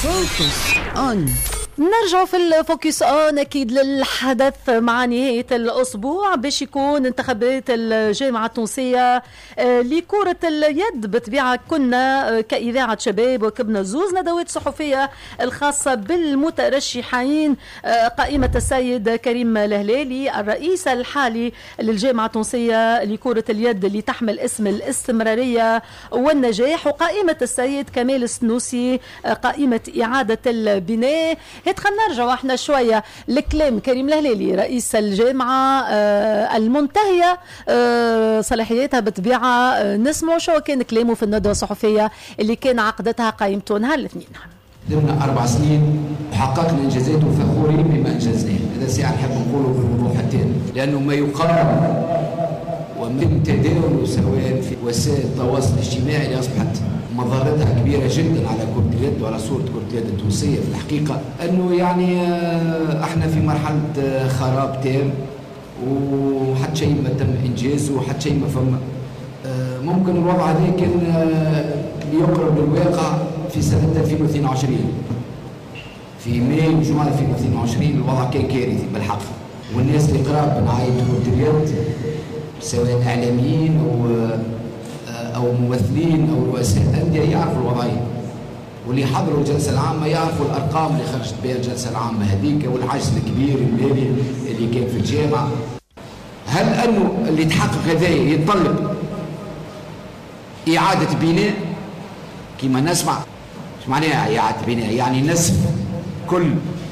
فوكس اون. نرجع في الفوكس اون اكيد للحدث مع نهايه الاسبوع باش يكون انتخابات الجامعه التونسيه لكره اليد. بطبيعه كنا كاذاعه شباب وكبنا زوز ندوات صحفيه الخاصه بالمترشحين، قائمه السيد كريم الهلالي الرئيس الحالي للجامعه التونسيه لكره اليد اللي تحمل اسم الاستمراريه والنجاح، وقائمه السيد كمال السنوسي قائمه اعاده البناء. خلينا نرجع احنا شويه لكلام كريم الهلالي رئيس الجامعه المنتهيه صلاحياتها بطبيعه. نسمعوا شو كان كلامه في الندوه الصحفيه اللي كان عقدتها قائمته نهار الاثنين. درنا 4 سنين وحققنا انجازات وفخورين بما انجزناه. هذا ساعه نحب نقوله بوضوح التام، لانه ما يقال ومن تداول سواء في وسائل التواصل الاجتماعي اللي اصبحت مضرتها كبيرة جدا على كرة اليد وعلى صورة كرة اليد التونسية. في الحقيقة أنه يعني احنا في مرحلة خراب تام، وحتى شيء ما تم إنجازه وحتى شيء ما فما. ممكن الوضع هذا كان يقرب للواقع في سنة 2022 في ماي وجوان 2022. الوضع كان كارثي بالحق، والناس اللي قراب من عائلة كرة اليد سواء إعلاميين أو ممثلين أو رؤساء أندية يعرفوا الوضعية، واللي حضروا الجلسة العامة يعرفوا الأرقام اللي خرجت بها الجلسة العامة هذيك والعجز الكبير المالي اللي كان في الجامعة. هل أنه اللي تحقق هذا يتطلب إعادة بناء كما نسمع؟ ايش معناها إعادة بناء؟ يعني نسف كل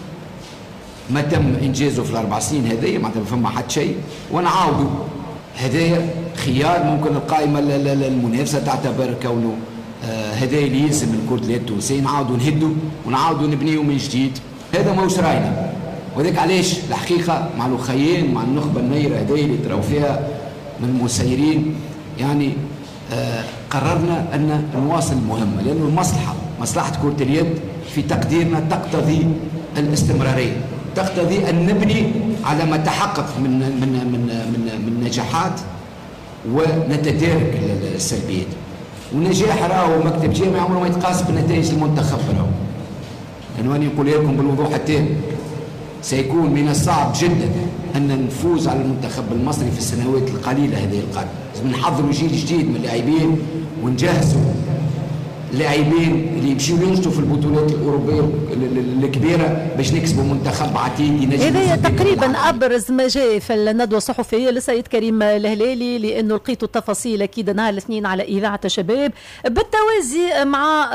ما تم إنجازه في ال4 سنين هذه، ما فما حد شيء ونعاودوا. هذا خيار ممكن القائمة المنافسة تعتبر كونه هذا اللي يلزم من كرة اليد التونسية، نعاودوا نهدوا ونعاودوا نبنيوا من جديد. هذا ماهوش راينا، وذاك علاش الحقيقة مع الأخيين مع النخبة النيرة هذه اللي تراو فيها من مسيرين يعني قررنا أن نواصل المهمة، لأنه مصلحة كرة اليد في تقديرنا تقتضي الاستمرارية، تقتضي أن نبني على ما تحقق من نجاحات ونتدارك السلبيات. ونجاح راهو مكتب جامعي عمره ما يتقاس بنتائج المنتخب راهو، لأنه أنا نقول لكم بالوضوح التام سيكون من الصعب جدا أن نفوز على المنتخب المصري في السنوات القليلة هذه القادمة. لازم نحضروا جيل جديد من اللاعبين ونجهزوا لاعبين اللي يمشيوا ينشطوا في البطولات الأوروبية الكبيرة باش نكسبوا منتخب عتيد ينجم. هذا تقريبا أبرز ما جاء في الندوة الصحفية للسيد كريم الهلالي، لأنه لقيتوا التفاصيل أكيد نهار الاثنين على إذاعة الشباب بالتوازي مع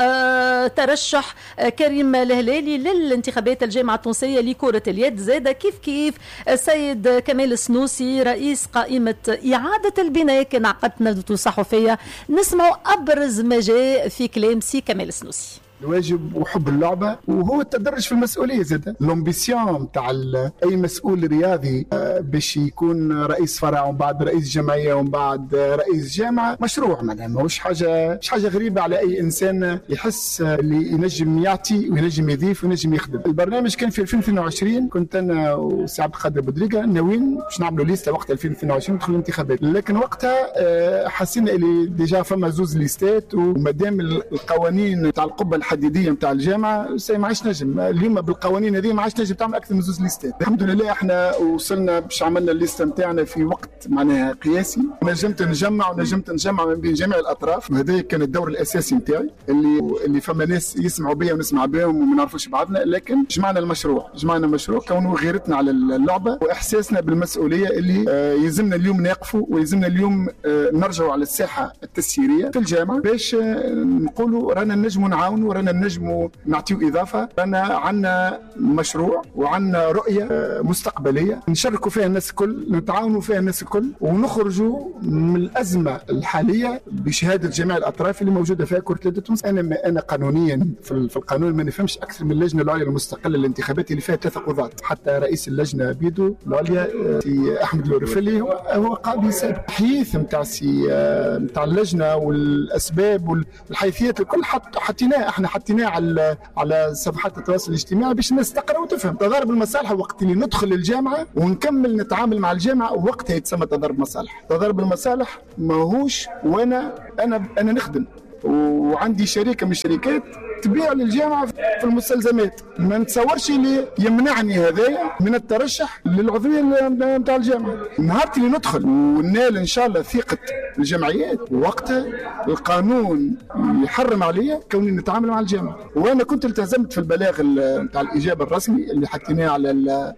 ترشح كريم الهلالي للانتخابات الجامعة التونسية لكرة اليد. زاد كيف السيد كمال السنوسي رئيس قائمة إعادة البناء كان عقد ندوة صحفية. نسمعوا أبرز ما جاء في كلام سي كمال السنوسي. الواجب وحب اللعبة وهو التدرج في المسؤولية. زاد الامبيسيون تاع أي مسؤول رياضي باش يكون رئيس فرع ومن بعد رئيس جمعية ومن بعد رئيس جامعة مشروع، مش حاجة غريبة على أي إنسان يحس اللي ينجم يعطي وينجم يضيف وينجم يخدم. البرنامج كان في 2022، كنت أنا وسي عبد القادر بودريقة ناويين باش نعملوا ليستة وقت 2022 ندخلوا الانتخابات، لكن وقتها حسينا اللي ديجا فما زوز ليستات، ومادام القوانين تاع القبة الحديديه نتاع الجامعه ما عادش نجم اليوم بالقوانين هذه ما عادش نجم تعمل اكثر من زوج ليستات. الحمد لله احنا وصلنا باش عملنا الليسته نتاعنا في وقت معناها قياسي، ونجمت نجمع ما بين جميع الاطراف، وهذا كان الدور الاساسي نتاعي اللي فما ناس يسمعوا بيا ونسمع بهم وما نعرفوش بعضنا، لكن جمعنا المشروع كونه غيرتنا على اللعبه واحساسنا بالمسؤوليه اللي يلزمنا اليوم نقفوا ويلزمنا اليوم نرجعوا على الساحه التسييريه في الجامعه باش نقولوا رانا نجموا نعاونوا، رانا نجموا نعطيو إضافة، رانا عنا مشروع وعنا رؤية مستقبلية نشاركوا فيها الناس الكل، نتعاونوا فيها الناس الكل، ونخرجوا من الأزمة الحالية بشهادة جميع الأطراف اللي موجودة فيها كرة اليد التونسية. أنا قانونيا في القانون ما نفهمش أكثر من اللجنة العليا المستقلة للانتخابات اللي فيها 3 قضاة، حتى رئيس اللجنة بيدو العليا سي أحمد الورفلي هو قاضي سابق. الحديث نتاع نتاع اللجنة والأسباب والحيثيات الكل حطيناه على صفحات التواصل الاجتماعي باش الناس تقرا وتفهم. تضارب المصالح وقت اللي ندخل الجامعه ونكمل نتعامل مع الجامعه وقتها يتسمى تضارب مصالح. تضارب المصالح ماهوش وانا نخدم وعندي شركه من الشركات تبيع للجامعة في المستلزمات. ما نتصورش اللي يمنعني هذايا من الترشح للعضوية نتاع الجامعة. نهار اللي ندخل وننال إن شاء الله ثقة الجمعيات وقتها القانون يحرم عليا كوني نتعامل مع الجامعة. وأنا كنت التزمت في البلاغ نتاع الإجابة الرسمي اللي حطيناه على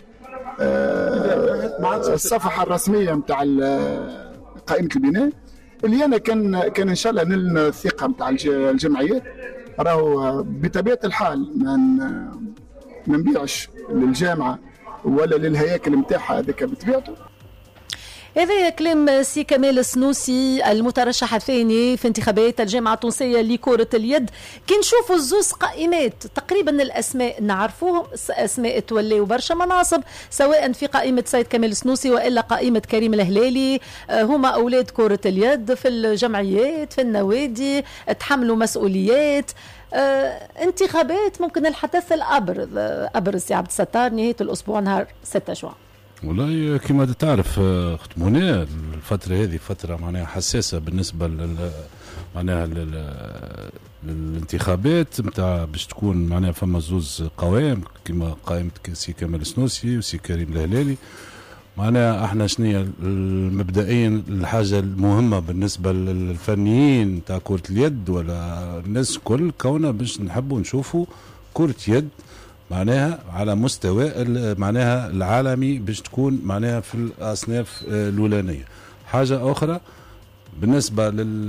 الصفحة الرسمية نتاع قائمة البناء، اللي أنا كان إن شاء الله نلنا الثقة نتاع الجمعيات. راهو بطبيعة الحال ما نبيعش للجامعة ولا للهياكل نتاعها، هذاك بطبيعته. هذا كلام سي كمال السنوسي المترشح الثاني في انتخابات الجامعة التونسية لكرة اليد. كي نشوفوا الزوز قائمات تقريبا الأسماء نعرفوهم، أسماء توليوا برشا مناصب سواء في قائمة سيد كمال السنوسي وإلا قائمة كريم الهلالي، هما أولاد كرة اليد في الجمعيات في النوادي، تحملوا مسؤوليات. انتخابات ممكن الحدث الأبرز يا عبد الستار نهاية الأسبوع نهار 6 جوان. والله كما تعرف ختمونا الفترة هذه فترة معناها حساسة بالنسبة معناها للانتخابات متاع باش تكون معناها فما زوز قوائم كما قائمة سي كمال السنوسي وسي كريم الهلالي. معناها احنا شنية مبدئيا الحاجة المهمة بالنسبة للفنيين تاع كرة اليد ولا الناس كل كونها باش نحبوا نشوفوا كرة يد معناها على مستوى معناها العالمي باش تكون معناها في الأصناف الأولانية. حاجة أخرى بالنسبة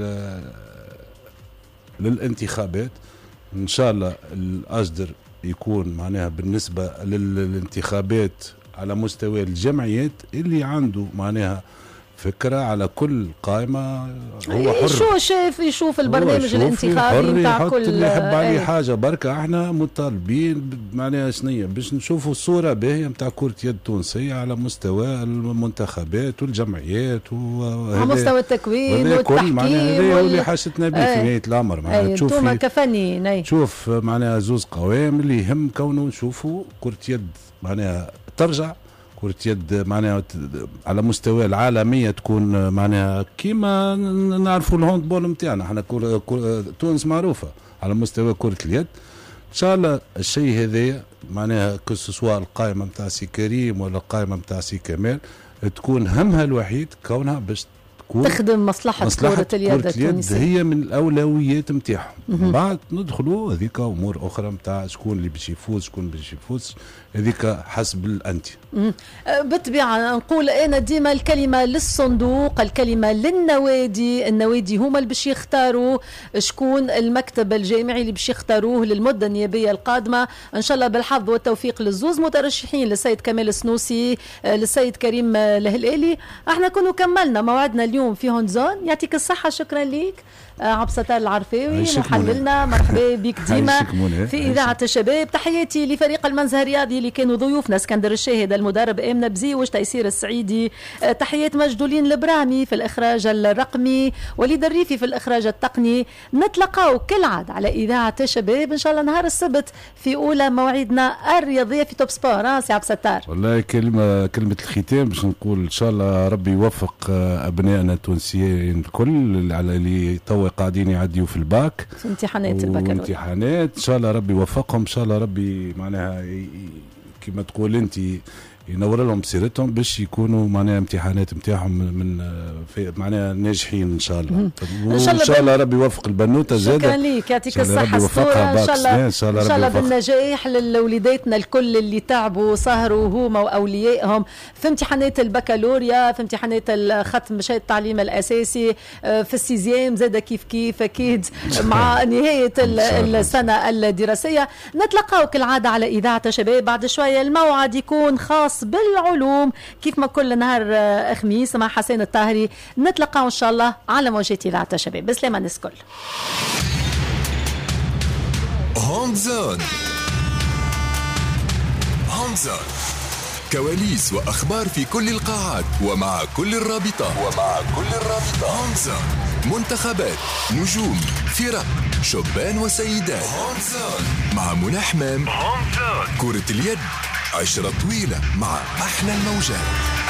للانتخابات إن شاء الله الأصدر يكون معناها بالنسبة للانتخابات على مستوى الجمعيات اللي عنده معناها فكرة على كل قائمة هو حر. شو شايف يشوف البرنامج الانتخابي نتاع كل اللي يحب عليه حاجة بركة. احنا مطالبين معناها شنية باش نشوفوا الصورة باهية نتاع كرة يد تونسية على مستوى المنتخبات والجمعيات على مستوى التكوين والتحكيم هذا اللي حاجتنا به في نهاية الأمر. معناها تشوف كفنيين تشوف معناها زوز قوائم اللي يهم كونه نشوفوا كرة يد معناها ترجع كرة يد معناها على مستوى العالمية تكون معناها كيما نعرفوا الهاندبول نتاعنا احنا تونس معروفة على مستوى كرة اليد. ان شاء الله الشيء هذا معناها كسوا القائمة نتاع سي كريم ولا القائمة نتاع سي كمال تكون همها الوحيد كونها باش تخدم مصلحة كرة اليد التونسية، هي من الأولويات نتاعهم. بعد ندخلوا هذيك أمور أخرى نتاع شكون اللي باش يفوز شكون باش يفوز، هذيك حسب الأنتي. بالطبيعة نقول أنا ديما الكلمة للصندوق، الكلمة للنوادي، النوادي هما اللي باش يختاروا شكون المكتب الجامعي اللي باش يختاروه للمدة النيابية القادمة. إن شاء الله بالحظ والتوفيق للزوز مترشحين، للسيد كمال السنوسي للسيد كريم الهلالي. احنا كنا كملنا موعدنا اليوم في هونزون. يعطيك الصحة، شكرا ليك عبد الستار العرفاوي محللنا. مرحبا بك ديما في إذاعة الشباب. تحياتي لفريق المنزه الرياضي اللي كانوا ضيوفنا، اسكندر الشاهد المدرب، آمنة بزيوش، تيسير السعيدي، تحيات مجدولين البرامي في الإخراج الرقمي، وليد الريفي في الإخراج التقني. نتلقاو كالعاد على إذاعة الشباب إن شاء الله نهار السبت في أولى مواعيدنا الرياضية في توب سبور. سي عبد الستار، والله كلمة الختام باش نقول إن شاء الله ربي يوفق أبنائنا التونسيين الكل على اللي قاعدين يعديوا في الباك في امتحانات البكالوريا، امتحانات ان شاء الله ربي يوفقهم، ان شاء الله ربي معناها كما تقول انت ينور لهم سيرتهم باش يكونوا معناها امتحانات نتاعهم من معناها ناجحين ان شاء الله. ان شاء الله ربي يوفق البنوته زاده. شكرا ليك، يعطيك الصحه الصوره. ان شاء الله بالنجاح لوليداتنا الكل اللي تعبوا وسهروا هما واوليائهم في امتحانات البكالوريا، في امتحانات الختم شهاده التعليم الاساسي، في السيزيام زاده كيف اكيد مع نهايه السنه الدراسيه. نتلقاو كالعاده على اذاعه شباب. بعد شويه الموعد يكون خاص بالعلوم كيف ما كل نهار خميس مع حسين الطاهري. نتلقاو ان شاء الله على موجات اذاعه الشباب. بسلامه الناس الكل. هومزون كواليس واخبار في كل القاعات ومع كل الرابطه هومزون منتخبات، نجوم، فرق، شبان وسيدات. مع منى حمام. كرة اليد عشرة طويلة مع أحلى الموجات.